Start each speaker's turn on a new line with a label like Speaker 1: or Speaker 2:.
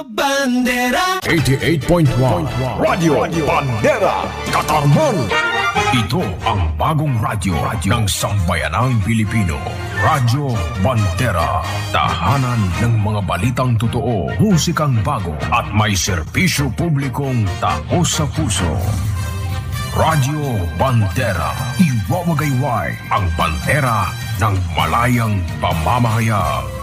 Speaker 1: Bandera
Speaker 2: 88.1 Radio Bandera Katarman. Ito ang bagong radyo ng sambayanang Pilipino. Radyo Bandera. Tahanan ng mga balitang totoo, musikang bago at may serbisyo publikong taos sa puso. Radyo Bandera. Iwawagayway ang bandera ng malayang pamamahayag.